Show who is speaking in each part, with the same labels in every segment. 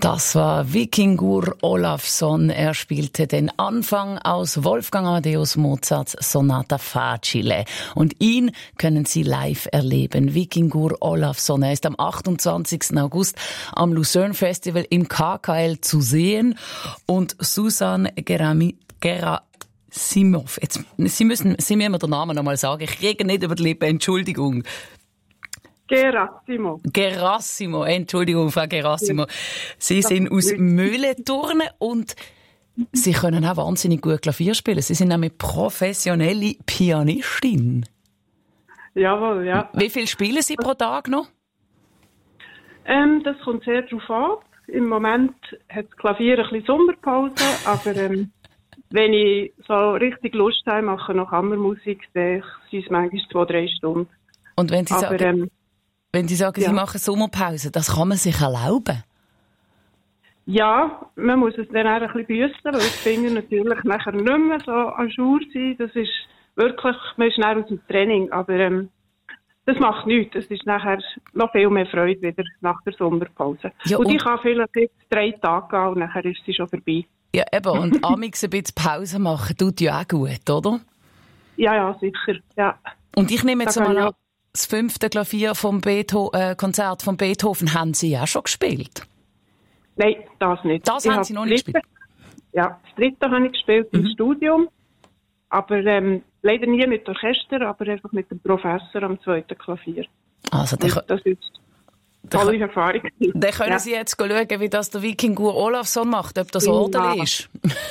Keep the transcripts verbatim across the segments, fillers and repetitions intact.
Speaker 1: Das war Víkingur Ólafsson. Er spielte den Anfang aus Wolfgang Amadeus Mozarts Sonata Facile. Und ihn können Sie live erleben. Víkingur Ólafsson. Er ist am achtundzwanzigsten August am Lucerne Festival im K K L zu sehen. Und Susan Gerami, Gera, Simov. Jetzt, Sie müssen, Sie müssen mir den Namen noch mal sagen. Ich kriege nicht über die Lippen. Entschuldigung.
Speaker 2: Gerassimo.
Speaker 1: Gerassimo, Entschuldigung, Frau Gerassimo. Sie sind aus Mühlenturnen und Sie können auch wahnsinnig gut Klavier spielen. Sie sind nämlich professionelle Pianistin.
Speaker 2: Jawohl, ja.
Speaker 1: Wie viel spielen Sie pro Tag noch?
Speaker 2: Ähm, das kommt sehr darauf an. Im Moment hat das Klavier ein bisschen Sommerpause, aber ähm, wenn ich so richtig Lust habe, mache noch Kammermusik, dann sind es manchmal zwei, drei Stunden.
Speaker 1: Und wenn Sie
Speaker 2: aber,
Speaker 1: sagen...
Speaker 2: Ähm,
Speaker 1: Wenn Sie sagen,
Speaker 2: ja.
Speaker 1: Sie machen Sommerpause, das kann man sich erlauben?
Speaker 2: Ja, man muss es dann auch ein bisschen büssen, weil ich finde natürlich nachher nicht mehr so an Jour sein. Das ist wirklich, man ist schnell aus dem Training, aber ähm, das macht nichts. Es ist nachher noch viel mehr Freude wieder nach der Sommerpause. Ja, und, und ich kann vielleicht jetzt drei Tage gehen und nachher ist sie schon vorbei.
Speaker 1: Ja, eben. Und amix ein bisschen Pause machen tut ja auch gut, oder?
Speaker 2: Ja, ja, sicher, ja.
Speaker 1: Und ich nehme jetzt
Speaker 2: da
Speaker 1: mal an, das fünfte Klavier vom Beetho- äh, Konzert von Beethoven haben Sie ja schon gespielt?
Speaker 2: Nein, das nicht.
Speaker 1: Das
Speaker 2: ich
Speaker 1: haben Sie noch nicht
Speaker 2: dritte,
Speaker 1: gespielt?
Speaker 2: Ja, das dritte habe ich gespielt mhm. im Studium. Aber ähm, leider nie mit Orchester, aber einfach mit dem Professor am zweiten Klavier.
Speaker 1: Also, das
Speaker 2: ist eine tolle Erfahrung.
Speaker 1: Dann können ja. Sie jetzt schauen, wie das der Víkingur Ólafsson macht, ob das ordentlich ist.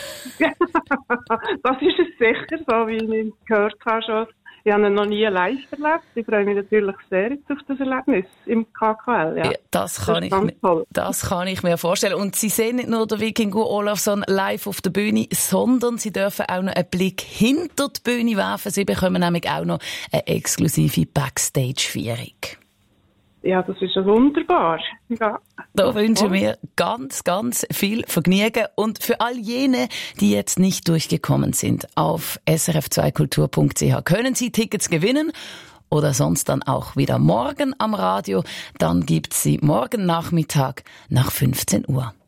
Speaker 2: Das ist es sicher, so wie ich gehört habe schon. Ich habe ihn noch nie live erlebt. Ich freue mich natürlich sehr jetzt auf das Erlebnis im K K L. Ja.
Speaker 1: Ja, das, kann das, ich mir, das kann ich mir vorstellen. Und Sie sehen nicht nur den Víkingur Ólafsson live auf der Bühne, sondern Sie dürfen auch noch einen Blick hinter die Bühne werfen. Sie bekommen nämlich auch noch eine exklusive Backstage-Führung.
Speaker 2: Ja, das ist ja wunderbar. Ja.
Speaker 1: Da wünschen wir ganz, ganz viel Vergnügen. Und für all jene, die jetzt nicht durchgekommen sind, auf s r f zwei kultur punkt c h können Sie Tickets gewinnen oder sonst dann auch wieder morgen am Radio. Dann gibt's sie morgen Nachmittag nach fünfzehn Uhr.